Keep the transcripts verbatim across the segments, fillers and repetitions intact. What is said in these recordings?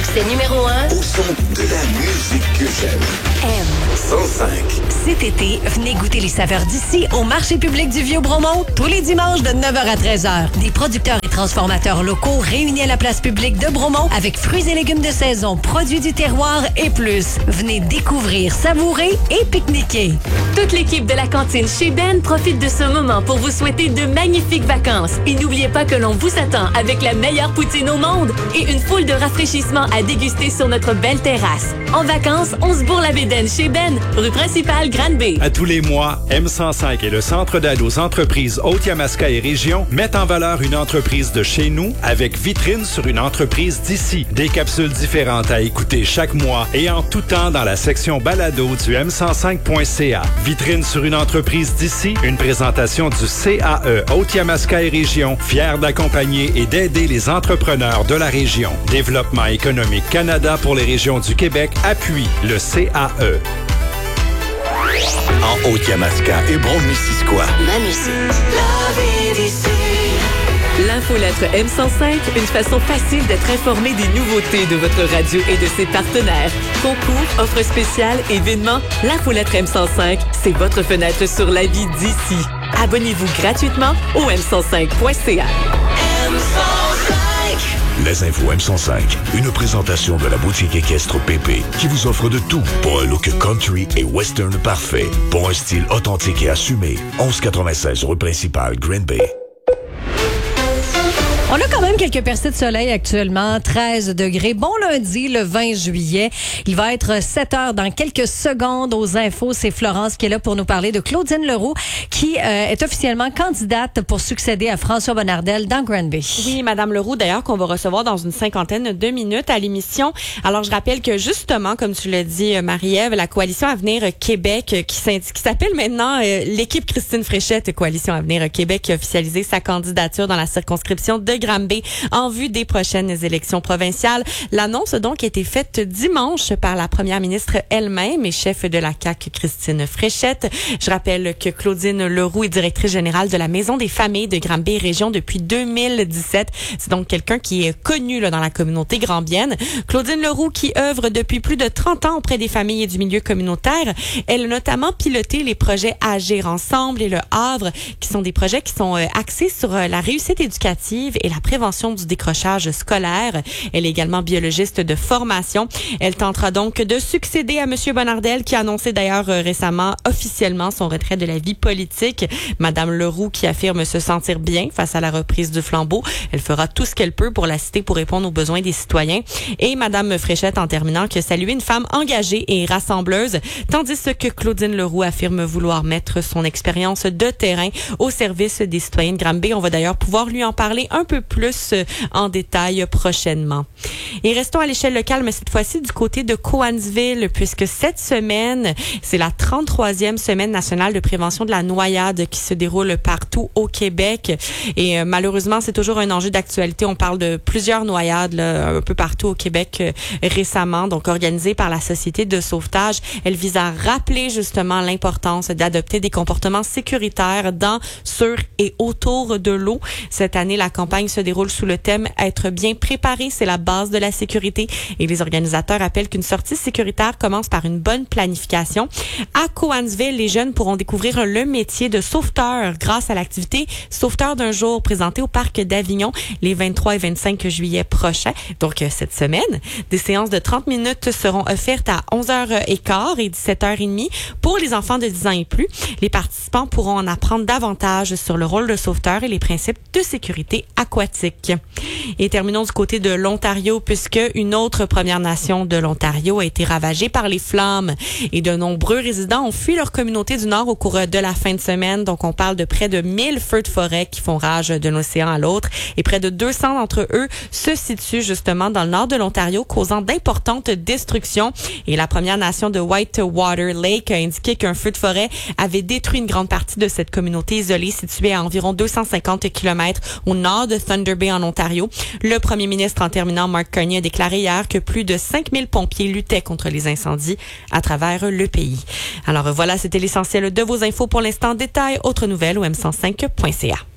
succès numéro un au son de la musique que j'aime. M cent cinq. Cet été, venez goûter les saveurs d'ici au marché public du Vieux-Bromont tous les dimanches de neuf heures à treize heures. Des producteurs et transformateurs locaux réunis à la place publique de Bromont avec fruits et légumes de saison, produits du terroir et plus. Venez découvrir, savourer et pique-niquer. Toute l'équipe de la cantine chez Ben profite de ce moment pour vous souhaiter de magnifiques vacances. Et n'oubliez pas que l'on vous attend avec la meilleure poutine au monde et une foule de rafraîchissements à déguster sur notre belle terrasse. En vacances, on se bourre la bédaine chez Ben, rue principale Grande-Bay. À tous les mois, M cent cinq et le Centre d'aide aux entreprises Haute-Yamaska et Région mettent en valeur une entreprise de chez nous avec vitrine sur une entreprise d'ici. Des capsules différentes à écouter chaque mois et en tout temps dans la section balado du m cent cinq point c a. Vitrine sur une entreprise d'ici, une présentation du C A E Haute-Yamaska et Région, fier d'accompagner et d'aider les entrepreneurs de la région. Développement économique Canada pour les régions du Québec appuie le C A E. En Haute-Yamaska et Brome-Missisquoi. Ma musique. La vie d'ici. L'infolettre M cent cinq, une façon facile d'être informé des nouveautés de votre radio et de ses partenaires. Concours, offres spéciales, événements, l'infolettre M cent cinq, c'est votre fenêtre sur la vie d'ici. Abonnez-vous gratuitement au m cent cinq point c a. M cent cinq. Les infos M cent cinq, une présentation de la boutique équestre P P qui vous offre de tout pour un look country et western parfait, pour un style authentique et assumé. onze quatre-vingt-seize rue principale, Green Bay. On a quand même quelques percées de soleil actuellement, treize degrés. Bon lundi, le vingt juillet. Il va être sept heures dans quelques secondes aux infos. C'est Florence qui est là pour nous parler de Claudine Leroux, qui euh, est officiellement candidate pour succéder à François Bonnardel dans Granby. Oui, Madame Leroux, d'ailleurs, qu'on va recevoir dans une cinquantaine de minutes à l'émission. Alors, je rappelle que justement, comme tu l'as dit, Marie-Ève, la Coalition Avenir Québec, qui, qui s'appelle maintenant euh, l'équipe Christine Fréchette, Coalition Avenir Québec, qui a officialisé sa candidature dans la circonscription de Granby en vue des prochaines élections provinciales. L'annonce a donc été faite dimanche par la première ministre elle-même et chef de la C A Q, Christine Fréchette. Je rappelle que Claudine Leroux est directrice générale de la Maison des familles de Granby Région depuis deux mille dix-sept. C'est donc quelqu'un qui est connu là, dans la communauté grambienne. Claudine Leroux qui œuvre depuis plus de trente ans auprès des familles et du milieu communautaire. Elle a notamment piloté les projets Agir ensemble et le Havre, qui sont des projets qui sont euh, axés sur euh, la réussite éducative et la prévention du décrochage scolaire. Elle est également biologiste de formation. Elle tentera donc de succéder à Monsieur Bonnardel, qui a annoncé d'ailleurs euh, récemment officiellement son retrait de la vie politique. Madame Leroux qui affirme se sentir bien face à la reprise du flambeau. Elle fera tout ce qu'elle peut pour la cité pour répondre aux besoins des citoyens. Et Madame Fréchette, en terminant, qui a salué une femme engagée et rassembleuse, tandis que Claudine Leroux affirme vouloir mettre son expérience de terrain au service des citoyens de Granby. On va d'ailleurs pouvoir lui en parler un peu plus en détail prochainement. Et restons à l'échelle locale, mais cette fois-ci du côté de Cowansville, puisque cette semaine, c'est la trente-troisième semaine nationale de prévention de la noyade qui se déroule partout au Québec. Et euh, malheureusement, c'est toujours un enjeu d'actualité. On parle de plusieurs noyades là, un peu partout au Québec euh, récemment, donc organisées par la Société de sauvetage. Elle vise à rappeler justement l'importance d'adopter des comportements sécuritaires dans, sur et autour de l'eau. Cette année, la campagne se déroule sous le thème « Être bien préparé, c'est la base de la sécurité ». Et les organisateurs appellent qu'une sortie sécuritaire commence par une bonne planification. À Cowansville, les jeunes pourront découvrir le métier de sauveteur grâce à l'activité Sauveteur d'un jour présentée au parc d'Avignon les vingt-trois et vingt-cinq juillet prochains. Donc, cette semaine, des séances de trente minutes seront offertes à onze heures quinze et dix-sept heures trente pour les enfants de dix ans et plus. Les participants pourront en apprendre davantage sur le rôle de sauveteur et les principes de sécurité aquatique. Et terminons du côté de l'Ontario, puisque une autre Première Nation de l'Ontario a été ravagée par les flammes et de nombreux résidents ont fui leur communauté du Nord au cours de la fin de semaine. Donc, on parle de près de mille feux de forêt qui font rage d'un océan à l'autre et près de deux cents d'entre eux se situent justement dans le nord de l'Ontario, causant d'importantes destructions. Et la Première Nation de Whitewater Lake a indiqué qu'un feu de forêt avait détruit une grande partie de cette communauté isolée située à environ deux cent cinquante kilomètres au nord de Thunder Bay en Ontario. Le premier ministre, en terminant, Mark Carney, a déclaré hier que plus de cinq mille pompiers luttaient contre les incendies à travers le pays. Alors voilà, c'était l'essentiel de vos infos pour l'instant. Détail, autres nouvelles au m cent cinq point c a.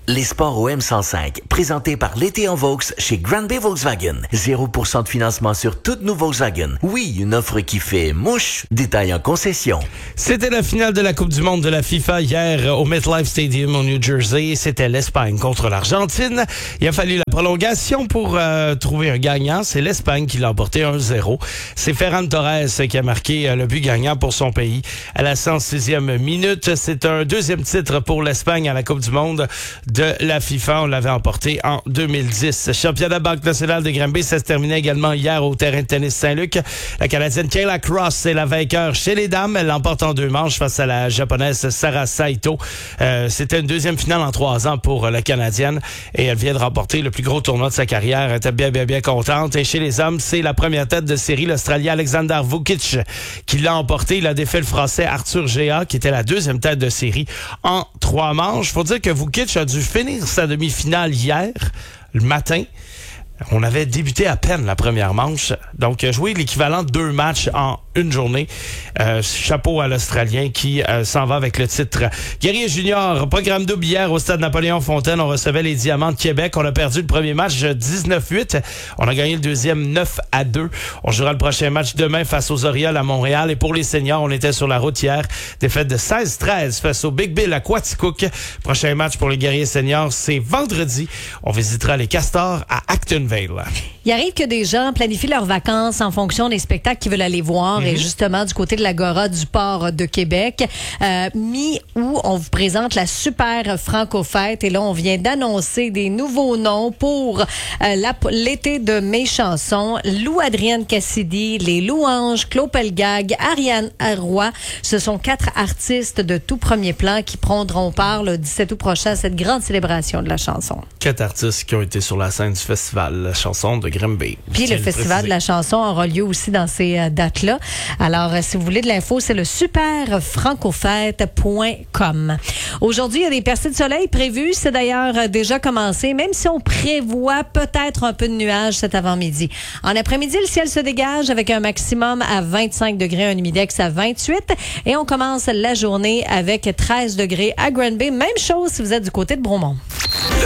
Les sports au M cent cinq, présentés par l'été en Vaux chez Grand Bay Volkswagen. zéro pour cent de financement sur toutes nos Volkswagen. Oui, une offre qui fait mouche. Détail en concession. C'était la finale de la Coupe du monde de la FIFA hier au MetLife Stadium au New Jersey. C'était l'Espagne contre l'Argentine. Il a fallu la prolongation pour euh, trouver un gagnant. C'est l'Espagne qui l'a emporté un zéro. C'est Ferran Torres qui a marqué euh, le but gagnant pour son pays à la cent sixième minute. C'est un deuxième titre pour l'Espagne à la Coupe du monde de la FIFA. On l'avait emporté en deux mille dix. Championnat Banque nationale de Granby, ça se terminait également hier au terrain de tennis Saint-Luc. La Canadienne Kayla Cross est la vainqueur chez les dames. Elle l'emporte en deux manches face à la Japonaise Sara Saito. Euh, c'était une deuxième finale en trois ans pour la Canadienne et elle vient de remporter le plus gros tournoi de sa carrière. Elle était bien, bien, bien contente. Et chez les hommes, c'est la première tête de série, l'Australien Alexander Vukic, qui l'a emporté. Il a défait le Français Arthur Géa, qui était la deuxième tête de série en trois manches. Faut dire que Vukic a dû finir sa demi-finale hier, le matin. On avait débuté à peine la première manche. Donc, jouer l'équivalent de deux matchs en une journée. Euh, chapeau à l'Australien qui euh, s'en va avec le titre. Guerrier Junior, programme double hier au stade Napoléon-Fontaine. On recevait les Diamants de Québec. On a perdu le premier match dix-neuf huit. On a gagné le deuxième neuf à deux. On jouera le prochain match demain face aux Orioles à Montréal. Et pour les seniors, on était sur la route hier. Défaite de seize treize face au Big Bill à Quaticook. Prochain match pour les Guerriers seniors, c'est vendredi. On visitera les Castors à Actonville. Il arrive que des gens planifient leurs vacances en fonction des spectacles qu'ils veulent aller voir. Mm-hmm. Et justement, du côté de l'Agora du Port de Québec, euh, mi-août, on vous présente la super Franco-Fête. Et là, on vient d'annoncer des nouveaux noms pour euh, la, l'été de mes chansons. Lou-Adrienne Cassidy, les Louanges, Claude Pelgag, Ariane Roy. Ce sont quatre artistes de tout premier plan qui prendront part le dix-sept août prochain à cette grande célébration de la chanson. Quatre artistes qui ont été sur la scène du festival La chanson de Granby. Puis le festival de la chanson aura lieu aussi dans ces euh, dates-là. Alors, euh, si vous voulez de l'info, c'est le super francofête point com. Aujourd'hui, il y a des percées de soleil prévues. C'est d'ailleurs euh, déjà commencé, même si on prévoit peut-être un peu de nuages cet avant-midi. En après-midi, le ciel se dégage avec un maximum à vingt-cinq degrés, un humidex à vingt-huit. Et on commence la journée avec treize degrés à Granby. Même chose si vous êtes du côté de Bromont.